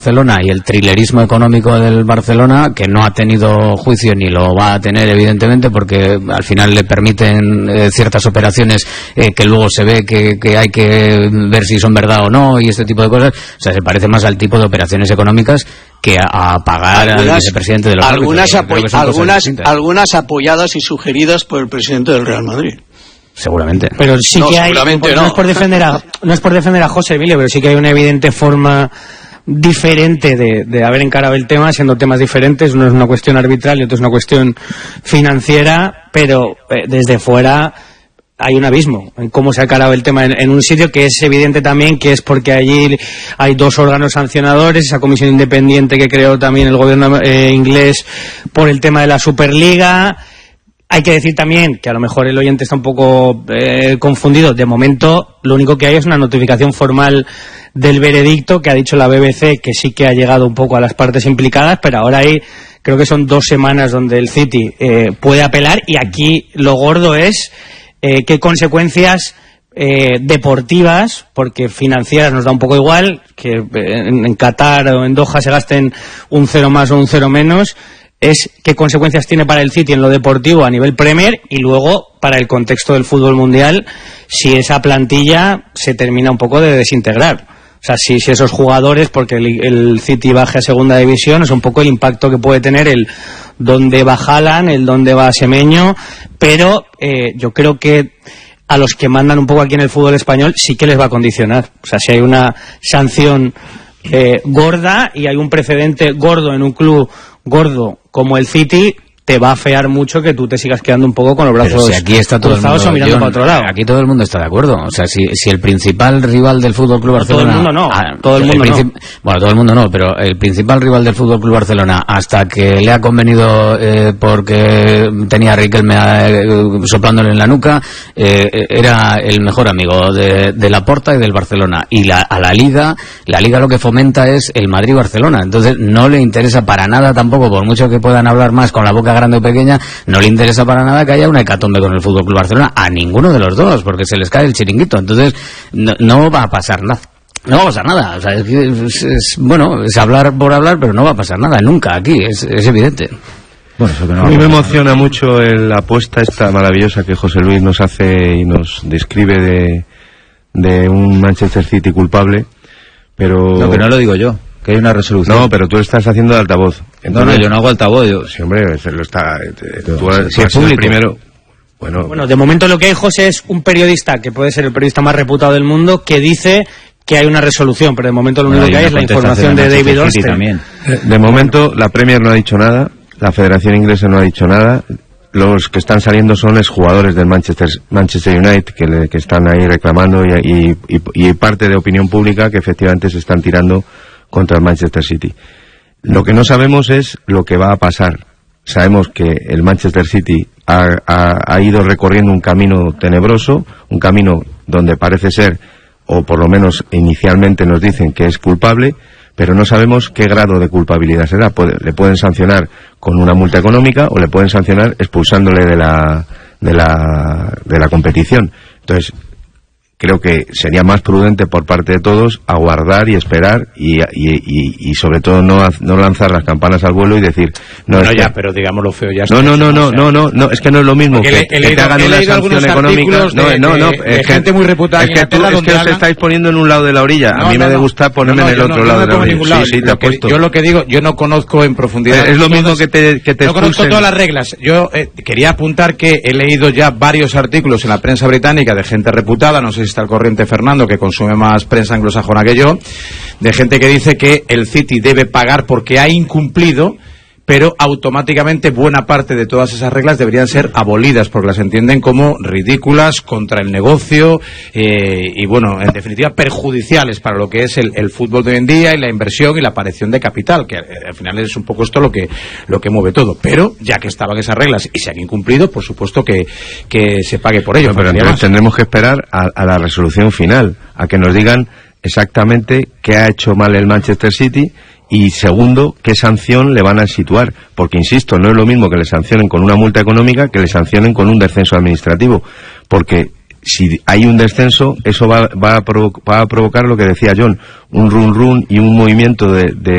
Barcelona y el trilerismo económico del Barcelona, que no ha tenido juicio ni lo va a tener, evidentemente, porque al final le permiten ciertas operaciones que luego se ve que hay que ver si son verdad o no y este tipo de cosas. O sea, se parece más al tipo de operaciones económicas que a pagar al vicepresidente de los algunas apoyadas y sugeridas por el presidente del Real Madrid. Seguramente. Pero sí no, que hay, no es por defender a José Emilio, pero sí que hay una evidente forma diferente de haber encarado el tema, siendo temas diferentes. Uno es una cuestión arbitral y otro es una cuestión financiera, pero desde fuera hay un abismo en cómo se ha encarado el tema en un sitio que es evidente también que es porque allí hay dos órganos sancionadores, esa comisión independiente que creó también el gobierno inglés por el tema de la Superliga. Hay que decir también que a lo mejor el oyente está un poco confundido. De momento, lo único que hay es una notificación formal del veredicto que ha dicho la BBC, que sí que ha llegado un poco a las partes implicadas, pero ahora hay, creo que son 2 semanas donde el City puede apelar, y aquí lo gordo es qué consecuencias deportivas, porque financieras nos da un poco igual, que en Qatar o en Doha se gasten un 0 más o un 0 menos, es qué consecuencias tiene para el City en lo deportivo a nivel Premier y luego para el contexto del fútbol mundial si esa plantilla se termina un poco de desintegrar. O sea, si esos jugadores, porque el City baje a segunda división, es un poco el impacto que puede tener el dónde va Haaland, el dónde va Semenyo, pero yo creo que a los que mandan un poco aquí en el fútbol español sí que les va a condicionar. O sea, si hay una sanción gorda y hay un precedente gordo en un club gordo como el City, te va a fear mucho que tú te sigas quedando un poco con los brazos cruzados o mirando para otro lado. Aquí todo el mundo está de acuerdo. O sea, si el principal rival del Fútbol Club Barcelona... Todo el mundo no. Bueno, todo el mundo no, pero el principal rival del Fútbol Club Barcelona, hasta que le ha convenido porque tenía a Riquelme soplándole en la nuca, era el mejor amigo de Laporta y del Barcelona. Y a la Liga lo que fomenta es el Madrid-Barcelona. Entonces no le interesa para nada tampoco, por mucho que puedan hablar más con la boca grande o pequeña, no le interesa para nada que haya una hecatombe con el Fútbol Club Barcelona, a ninguno de los dos, porque se les cae el chiringuito. Entonces no va a pasar nada. No va a pasar nada. O sea, es hablar por hablar, pero no va a pasar nada nunca aquí, es evidente. Bueno, eso que no a mí me emociona mucho la apuesta esta maravillosa que José Luis nos hace y nos describe de un Manchester City culpable, pero... No, que no lo digo yo, que hay una resolución. No, pero tú estás haciendo de altavoz. Entonces, no, yo no hago altavoz. Sí, hombre, lo está... Si es público. Primero... Bueno, de momento lo que hay, José, es un periodista, que puede ser el periodista más reputado del mundo, que dice que hay una resolución, pero de momento lo único que hay es la información de David Ornstein. De momento la Premier no ha dicho nada, la Federación Inglesa no ha dicho nada. Los que están saliendo son exjugadores del Manchester United que están ahí reclamando y parte de opinión pública que efectivamente se están tirando contra el Manchester City. Lo que no sabemos es lo que va a pasar. Sabemos que el Manchester City ha ido recorriendo un camino tenebroso, un camino donde parece ser, o por lo menos inicialmente nos dicen que es culpable, pero no sabemos qué grado de culpabilidad será. Le pueden sancionar con una multa económica o le pueden sancionar expulsándole de la competición. Entonces, creo que sería más prudente por parte de todos aguardar y esperar y sobre todo no lanzar las campanas al vuelo y decir pero digamos lo feo ya está. No, es que no es lo mismo que te hagan una sanción económica. Es gente muy reputada. Es que os estáis poniendo en un lado de la orilla. A mí me gusta ponerme en el otro lado de la orilla. Sí, te apuesto. Yo lo que digo, yo no conozco en profundidad. Es lo mismo que te no conozco todas las reglas. Yo quería apuntar que he leído ya varios artículos en la prensa británica de gente reputada, no sé si está al corriente Fernando, que consume más prensa anglosajona que yo, de gente que dice que el City debe pagar porque ha incumplido, pero automáticamente buena parte de todas esas reglas deberían ser abolidas porque las entienden como ridículas, contra el negocio y bueno, en definitiva perjudiciales para lo que es el fútbol de hoy en día y la inversión y la aparición de capital, que al final es un poco esto lo que mueve todo. Pero ya que estaban esas reglas y se han incumplido, por supuesto que se pague por ello. No, pero entonces tendremos que esperar a la resolución final, a que nos digan exactamente qué ha hecho mal el Manchester City. Y segundo, ¿qué sanción le van a situar? Porque, insisto, no es lo mismo que le sancionen con una multa económica que le sancionen con un descenso administrativo. Porque si hay un descenso, eso va a provocar lo que decía John, un run y un movimiento de